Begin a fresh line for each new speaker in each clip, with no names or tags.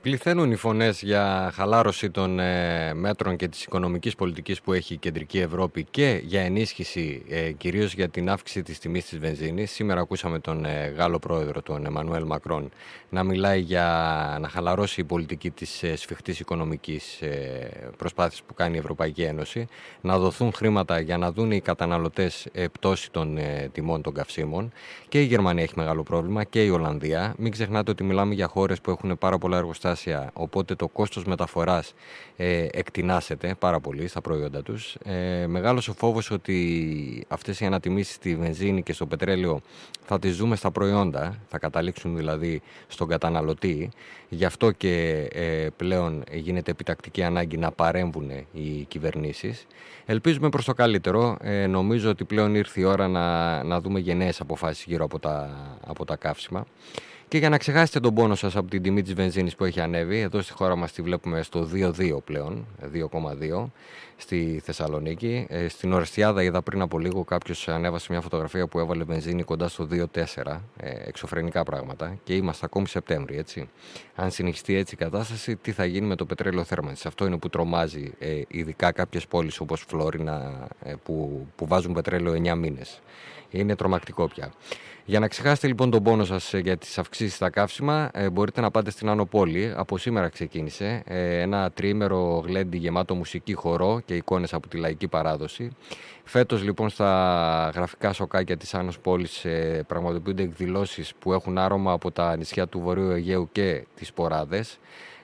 Πληθαίνουν οι φωνές για χαλάρωση των μέτρων και της οικονομικής πολιτικής που έχει η Κεντρική Ευρώπη και για ενίσχυση κυρίως για την αύξηση της τιμής της βενζίνης. Σήμερα ακούσαμε τον Γάλλο πρόεδρο, τον Εμμανουέλ Μακρόν, να μιλάει για να χαλαρώσει η πολιτική της σφιχτής οικονομικής προσπάθειας που κάνει η Ευρωπαϊκή Ένωση, να δοθούν χρήματα για να δουν οι καταναλωτές πτώση των τιμών των καυσίμων. Και η Γερμανία έχει μεγάλο πρόβλημα και η Ολλανδία. Μην ξεχνάτε ότι μιλάμε για χώρες που έχουν πάρα πολλά εργοστάσια, οπότε το κόστος μεταφοράς εκτινάσεται πάρα πολύ στα προϊόντα τους. Μεγάλος ο φόβος ότι αυτές οι ανατιμήσεις στη βενζίνη και στο πετρέλαιο θα τις δούμε στα προϊόντα, θα καταλήξουν δηλαδή στον καταναλωτή. Γι' αυτό και πλέον γίνεται επιτακτική ανάγκη να παρέμβουν οι κυβερνήσεις. Ελπίζουμε προς το καλύτερο. Νομίζω ότι πλέον ήρθε η ώρα να δούμε γενναίες αποφάσεις γύρω από τα καύσιμα. Και για να ξεχάσετε τον πόνο σας από την τιμή της βενζίνης που έχει ανέβει, εδώ στη χώρα μας τη βλέπουμε στο 2,2 πλέον, 2,2 στη Θεσσαλονίκη. Στην Ορεστιάδα είδα πριν από λίγο κάποιος ανέβασε μια φωτογραφία που έβαλε βενζίνη κοντά στο 2,4, εξωφρενικά πράγματα, και είμαστε ακόμη Σεπτέμβρη, έτσι. Αν συνεχιστεί έτσι η κατάσταση, τι θα γίνει με το πετρέλαιο θέρμανσης? Αυτό είναι που τρομάζει ειδικά κάποιες πόλεις όπως Φλόρινα που βάζουν πετρέλαιο 9 μήνες. Είναι τρομακτικό πια. Για να ξεχάσετε λοιπόν τον πόνο σας για τις αυξήσεις στα καύσιμα, μπορείτε να πάτε στην Άνω Πόλη. Από σήμερα ξεκίνησε ένα τριήμερο γλέντι γεμάτο μουσική, χορό και εικόνες από τη λαϊκή παράδοση. Φέτος λοιπόν στα γραφικά σοκάκια της Άνω Πόλης πραγματοποιούνται εκδηλώσεις που έχουν άρωμα από τα νησιά του Βορείου Αιγαίου και τις Ποράδες.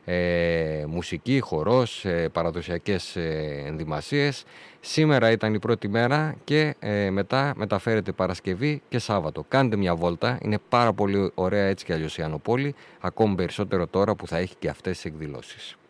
Μουσική, χορός, παραδοσιακές ενδυμασίες. Σήμερα ήταν η πρώτη μέρα και μετά μεταφέρεται Παρασκευή και Σάββατο. Κάντε μια βόλτα, είναι πάρα πολύ ωραία έτσι κι αλλιώς η Άνω Πόλη, ακόμη περισσότερο τώρα που θα έχει και αυτές τις εκδηλώσεις.